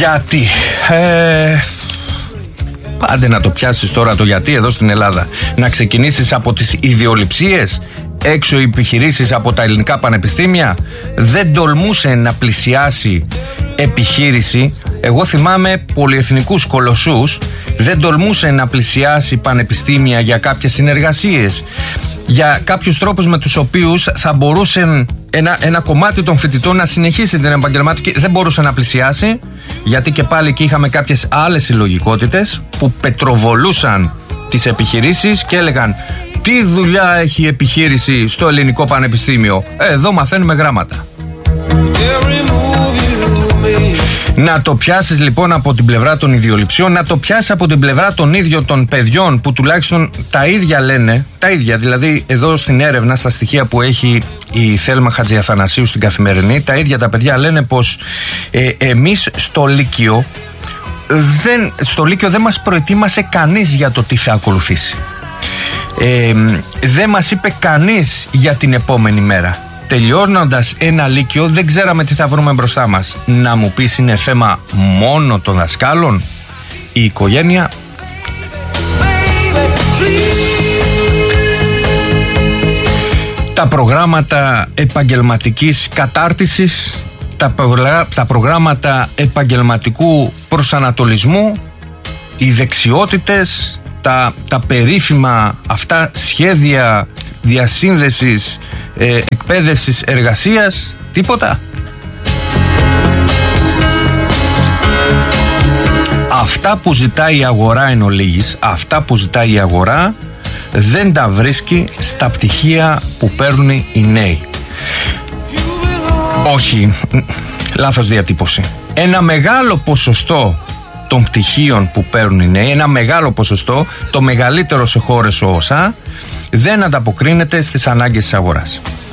Γιατί Πάντε να το πιάσεις τώρα το γιατί εδώ στην Ελλάδα. Να ξεκινήσεις από τις ιδεολειψίες. Έξω οι επιχειρήσεις από τα ελληνικά πανεπιστήμια. Δεν τολμούσε να πλησιάσει επιχείρηση. Εγώ θυμάμαι πολυεθνικούς κολοσσούς. Δεν τολμούσε να πλησιάσει πανεπιστήμια για κάποιες συνεργασίες, για κάποιους τρόπους με τους οποίους θα μπορούσε ένα κομμάτι των φοιτητών να συνεχίσει την επαγγελματική. Δεν μπορούσε να πλησιάσει, γιατί και πάλι εκεί είχαμε κάποιες άλλες συλλογικότητες που πετροβολούσαν τις επιχειρήσεις και έλεγαν τι δουλειά έχει η επιχείρηση στο ελληνικό πανεπιστήμιο. Εδώ μαθαίνουμε γράμματα. Να το πιάσεις λοιπόν από την πλευρά των ιδιολειψιών, να το πιάσεις από την πλευρά των ίδιων των παιδιών που τουλάχιστον τα ίδια λένε, τα ίδια δηλαδή εδώ στην έρευνα, στα στοιχεία που έχει η Θέλμα Χατζιαθανασίου στην Καθημερινή, τα ίδια τα παιδιά λένε πως εμείς στο Λύκειο δεν μας προετοίμασε κανείς για το τι θα ακολουθήσει. Δεν μας είπε κανείς για την επόμενη μέρα. Τελειώνοντας ένα Λύκειο δεν ξέραμε τι θα βρούμε μπροστά μας. Να μου πεις είναι θέμα μόνο των δασκάλων, η οικογένεια? Τα προγράμματα επαγγελματικής κατάρτισης, τα προγράμματα επαγγελματικού προσανατολισμού, οι δεξιότητες, τα περίφημα αυτά σχέδια διασύνδεσης, εκπαίδευσης, εργασίας, τίποτα. Αυτά που ζητάει η αγορά εν ολίγης, αυτά που ζητάει η αγορά δεν τα βρίσκει στα πτυχία που παίρνουν οι νέοι. Όχι, λάθος διατύπωση. Ένα μεγάλο ποσοστό των πτυχίων που παίρνουν οι νέοι, ένα μεγάλο ποσοστό, το μεγαλύτερο σε χώρες ΩΣΑ, δεν ανταποκρίνεται στις ανάγκες της αγοράς.